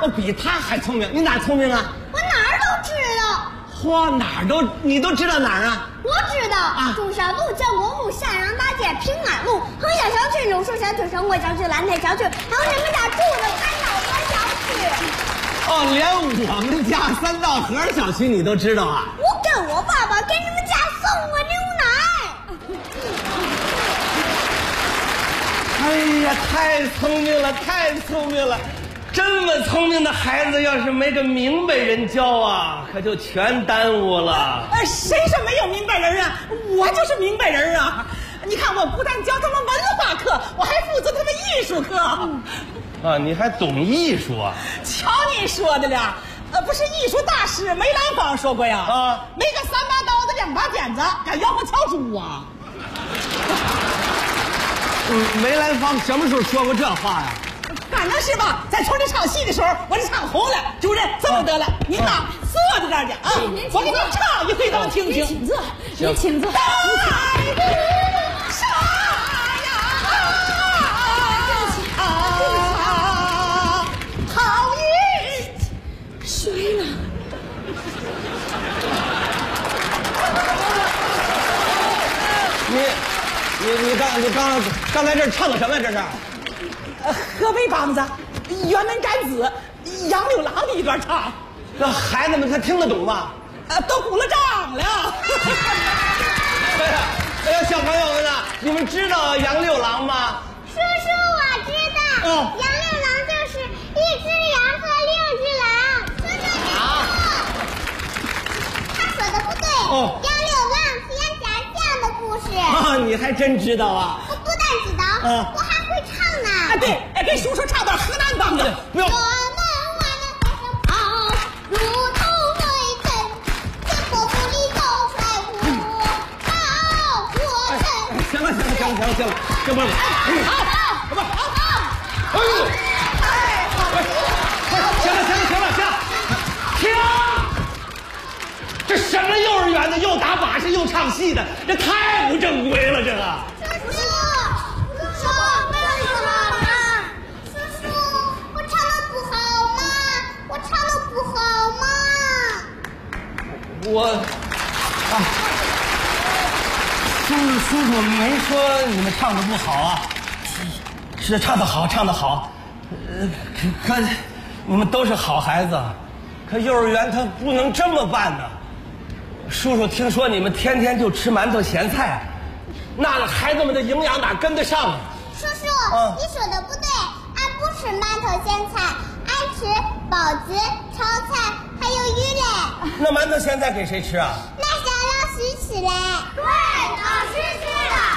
我比他还聪明。你哪聪明啊？ 我哪儿都知道。 嚯，你都知道哪儿啊？ 我知道啊，中山路、建国路、向阳大街、平安路、恒祥小区、柳树小区、生活小区、蓝台小区，还有你们家住的三道河小区。 哦，连我们家三道河小区你都知道啊？ 我跟我爸爸给你们家送过牛奶。 哎呀，太聪明了，太聪明了！这么聪明的孩子，要是没个明白人教啊，可就全耽误了。 谁说没有明白人啊？我就是明白人啊！你看，我不但教他们文化课，我还负责他们艺术课。 啊，你还懂艺术啊？ 瞧你说的了，不是艺术大师梅兰芳说过呀？啊，没个3把刀子2把剪子，敢吆喝敲猪啊？ 梅兰芳什么时候说过这话呀？ 反正是吧，在村里唱戏的时候，我是唱红了。主任，这么得了，您呐坐在这儿去啊，我给您唱一回，咱们听听。 请坐，您请坐。 啥呀？好运谁呢？ 你刚才这唱的什么？这是？ 河北梆子，辕门斩子，杨六郎的一段唱。 这孩子们他听得懂吗？ 都鼓了掌了。 哎呀，小朋友们啊，你们知道杨六郎吗？ 叔叔，我知道。杨六郎就是1只羊和6只狼。叔叔，你他说的不对。杨六郎是杨家将的故事。 啊，你还真知道啊？ 我不但知道，我还会唱呢。 对，给叔叔唱段河南梆子。 不要。 如同雷震，天波不离走出来舞，到火神。 行了，这不是。哎呦！行，停！这什么幼儿园的，又打把式又唱戏的，这太不正规了，这个。 叔叔，没有什么吗？叔叔，我唱的不好吗？我唱的不好吗？ 叔叔没说你们唱的不好啊，是唱的好，可你们都是好孩子，可幼儿园他不能这么办呢。叔叔听说你们天天就吃馒头咸菜，那孩子们的营养哪跟得上啊？ 叔叔，你说的不对，俺不吃馒头咸菜，俺吃包子、炒菜还有鱼嘞。 那馒头咸菜给谁吃啊？ 那是老师吃嘞。对，老师吃的。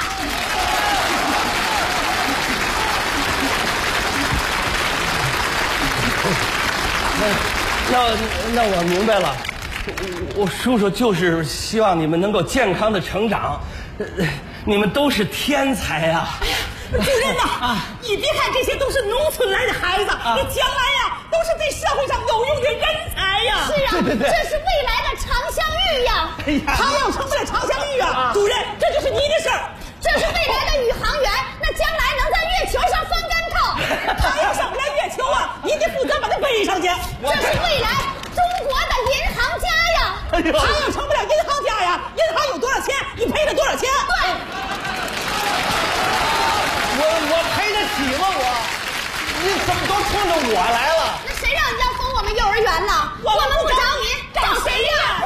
那我明白了，我叔叔就是希望你们能够健康的成长，你们都是天才呀！ 主任呐，你别看这些都是农村来的孩子，这将来呀都是对社会上有用的人才呀！ 是啊， 对， 这是未来的常香玉呀！ 哎呀，他要成不了常香玉啊！主任，这就是你的事儿。 这是未来的宇航员，那将来能在月球上翻跟头。 他要上不了月球啊，你得负责把他背上去。 这是未来中国的银行家呀！ 他要成不了银行家呀，银行有多少钱，你赔他多少钱？ 对。 我赔得起吗？你怎么都冲着我来了？ 那谁让你要封我们幼儿园呢？我们不找你，找谁呀？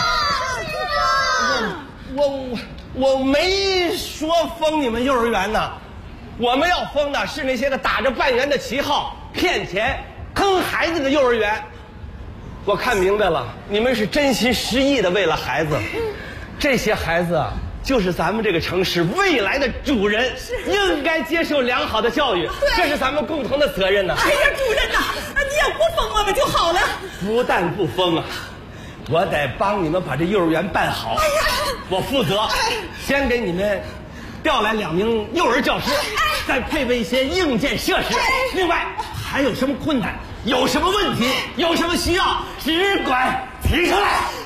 叔叔， 我没说封你们幼儿园呢，我们要封的是那些个打着办园的旗号骗钱坑孩子的幼儿园。我看明白了，你们是真心实意的为了孩子，这些孩子啊就是咱们这个城市未来的主人，应该接受良好的教育，这是咱们共同的责任呢。 哎呀，主任呐，你要不封我们就好了。 不但不封啊，我得帮你们把这幼儿园办好。我负责先给你们调来2名幼儿教师，再配备一些硬件设施。另外还有什么困难，有什么问题，有什么需要，只管提出来。